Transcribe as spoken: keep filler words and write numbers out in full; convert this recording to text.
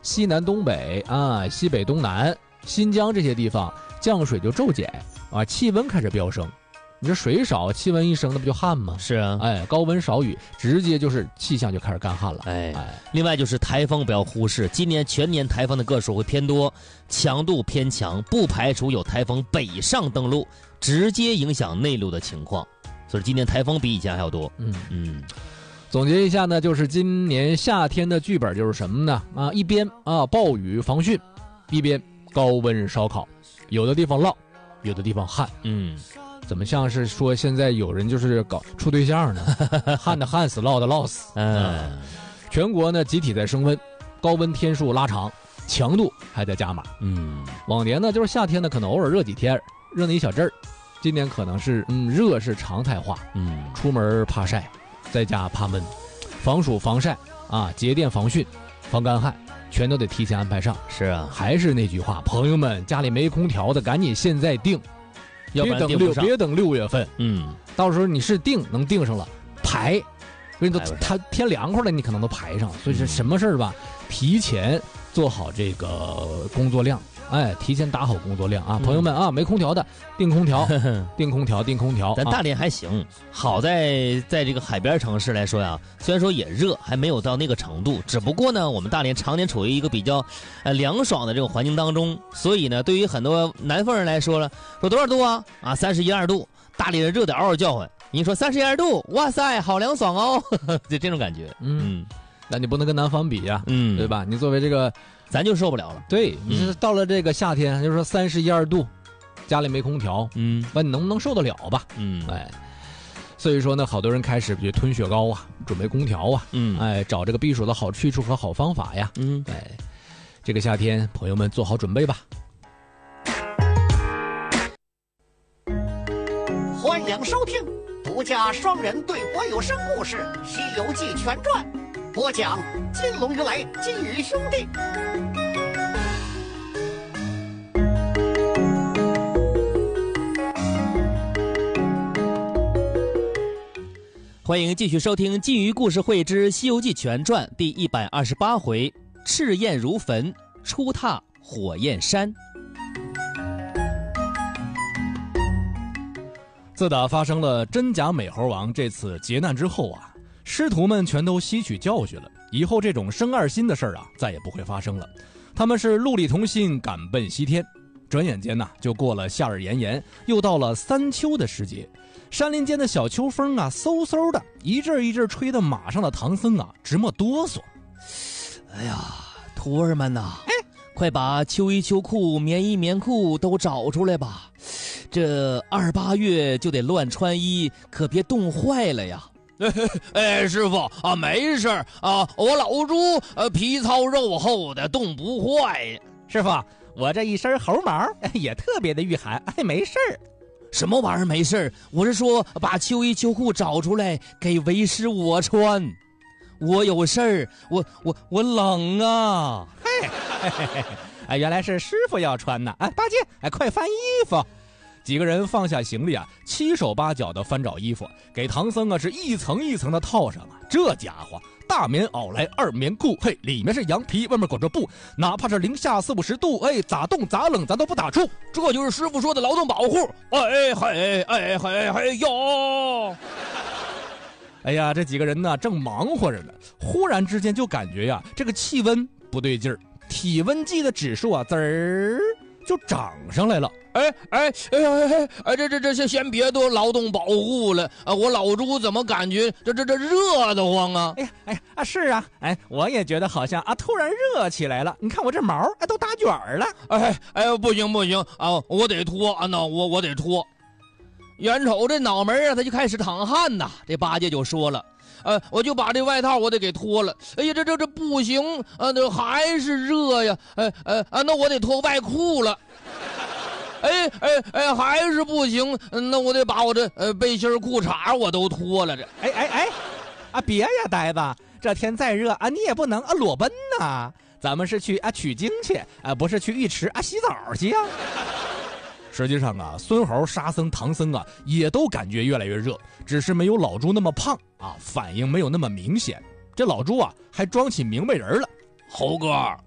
西南东北啊、西北东南、新疆这些地方降水就骤减啊，气温开始飙升。你这水少，气温一升，那不就旱吗？ 是啊， 哎，高温少雨，直接就是气象就开始干旱了。 哎， 哎， 另外就是台风不要忽视，今年全年台风的个数会偏多，强度偏强，不排除有台风北上登陆，直接影响内陆的情况。所以今年台风比以前还要多。 嗯嗯， 总结一下呢，就是今年夏天的剧本就是什么呢？啊，一边啊暴雨防汛，一边高温烧烤，有的地方涝，有的地方旱。 嗯。 怎么像是说现在有人就是搞处对象呢？旱的旱死，涝的涝死。 嗯， 全国呢集体在升温，高温天数拉长，强度还在加码。 嗯， 往年呢就是夏天呢可能偶尔热几天，热那一小阵儿，今年可能是嗯热是常态化。 嗯， 出门怕晒，在家怕闷，防暑防晒啊，节电防汛，防干旱，全都得提前安排上。 是啊， 还是那句话，朋友们，家里没空调的赶紧现在订。 要不然别等六， 订不上别等六月份， 嗯， 到时候你是订能订上了，排，因为都排不上它天凉快了，你可能都排上。所以这什么事儿吧，提前做好这个工作量，哎，提前打好工作量啊， 嗯朋友们啊，没空调的订空调，订空调，订空调。 咱大连还行，好在在这个海边城市来说呀，虽然说也热，还没有到那个程度，只不过呢，我们大连常年处于一个比较呃凉爽的这种环境当中，所以呢，对于很多南方人来说了，说多少度啊？啊，三十一二度，大连人热得嗷嗷叫唤。你说三十一二度，哇塞，好凉爽哦，就这种感觉。 嗯，那你不能跟南方比呀， 嗯， 对吧？你作为这个， 咱就受不了了。 对，你是到了这个夏天，就是说三十一二度，家里没空调， 嗯， 那你能不能受得了吧？ 嗯， 哎，所以说呢，好多人开始就吞雪糕啊，准备空调啊， 嗯， 哎，找这个避暑的好去处和好方法呀。 嗯， 哎，这个夏天，朋友们做好准备吧。 欢迎收听独家双人对播有声故事《西游记全传》，播讲金龙鱼来金鱼兄弟。 欢迎继续收听《金鱼故事会之西游记全传》第一百二十八回：赤焰如焚，初踏火焰山。 自打发生了真假美猴王这次劫难之后啊，师徒们全都吸取教训了，以后这种生二心的事儿啊，再也不会发生了。他们是陆力同心，赶奔西天。转眼间呢、啊，就过了夏日炎炎，又到了三秋的时节。山林间的小秋风啊，嗖嗖的一阵一阵吹得马上的唐僧啊直冒哆嗦。 哎呀，徒儿们呐，哎，快把秋衣秋裤、棉衣棉裤都找出来吧！这二八月就得乱穿衣，可别冻坏了呀！哎，师傅啊，没事啊，我老猪呃皮糙肉厚的，冻不坏。 师傅，我这一身猴毛也特别的御寒，哎，没事儿。 什么玩意儿没事儿？我是说把秋衣秋裤找出来给为师我穿。我有事儿，我我我冷啊！ 嘿，嘿嘿嘿，哎，原来是师傅要穿呢！哎，八戒，哎，快翻衣服！几个人放下行李啊，七手八脚的翻找衣服，给唐僧啊是一层一层的套上啊。这家伙，大棉袄来二棉裤，嘿，里面是羊皮，外面裹着布，哪怕是零下四五十度，哎，咋冻咋冷，咱都不打怵。 这就是师傅说的劳动保护。哎嘿哎嘿嘿哟！ 哎呀，这几个人呢正忙活着呢，忽然之间就感觉呀，这个气温不对劲儿，体温计的指数啊，滋儿就涨上来了。 哎哎哎哎哎，这这这先先别多劳动保护了啊！我老猪怎么感觉这这这热得慌啊？ 哎呀哎呀啊是啊，哎，我也觉得好像啊突然热起来了。你看我这毛哎都打卷儿了。 哎哎不行不行啊，我得脱啊，那我我得脱。眼瞅这脑门啊，他就开始淌汗呐。这八戒就说了，呃，我就把这外套我得给脱了。哎呀，这这这不行啊，这还是热呀。哎哎啊，那我得脱外裤了。哎哎哎，还是不行，那我得把我这呃背心裤衩我都脱了。这， 哎哎哎，啊别呀，呆子，这天再热啊，你也不能啊裸奔呐。咱们是去啊取经去啊，不是去浴池啊洗澡去呀。实际上啊，孙猴、沙僧、唐僧啊，也都感觉越来越热，只是没有老猪那么胖啊，反应没有那么明显。这老猪啊，还装起明白人了。 猴哥，